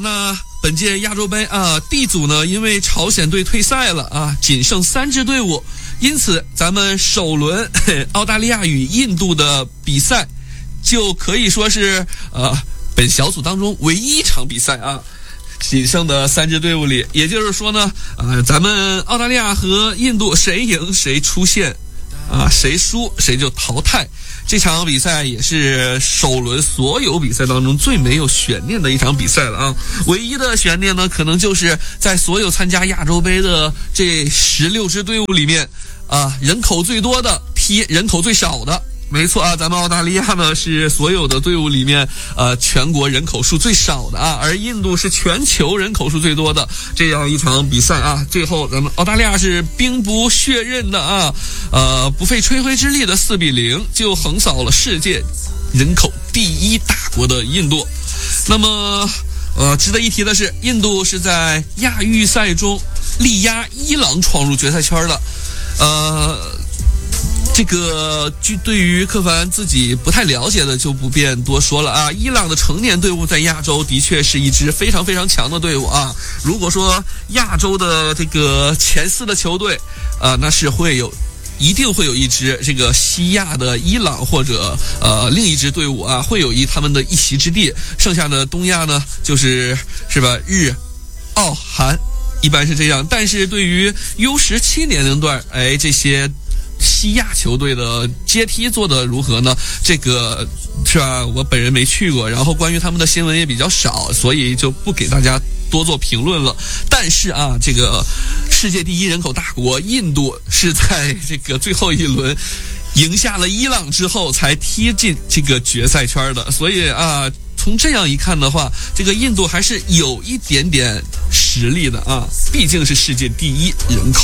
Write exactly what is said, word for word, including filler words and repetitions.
那本届亚洲杯啊 D 组呢，因为朝鲜队退赛了啊，仅剩三支队伍，因此咱们首轮澳大利亚与印度的比赛就可以说是呃本小组当中唯一一场比赛啊。仅剩的三支队伍里，也就是说呢，呃，咱们澳大利亚和印度谁赢谁出线，啊，谁输谁就淘汰。这场比赛也是首轮所有比赛当中最没有悬念的一场比赛了啊！唯一的悬念呢，可能就是在所有参加亚洲杯的这十六支队伍里面，啊，人口最多的踢人口最少的。没错啊，咱们澳大利亚呢是所有的队伍里面呃全国人口数最少的啊，而印度是全球人口数最多的这样一场比赛啊，最后咱们澳大利亚是兵不血刃的啊，呃不费吹灰之力的四比零就横扫了世界人口第一大国的印度。那么呃值得一提的是，印度是在亚预赛中力压伊朗闯入决赛圈的，呃。这个据对于柯凡自己不太了解的就不便多说了啊。伊朗的成年队伍在亚洲的确是一支非常非常强的队伍啊。如果说亚洲的这个前四的球队啊，那是会有一定会有一支这个西亚的伊朗或者呃另一支队伍啊，会有一他们的一席之地。剩下的东亚呢，就是是吧，日、澳、韩一般是这样。但是对于 U 十七 年龄段，哎，这些西亚球队的阶梯做得如何呢？这个是吧，我本人没去过，然后关于他们的新闻也比较少，所以就不给大家多做评论了。但是啊，这个世界第一人口大国印度是在这个最后一轮赢下了伊朗之后才踢进这个决赛圈的，所以啊，从这样一看的话，这个印度还是有一点点实力的啊，毕竟是世界第一人口。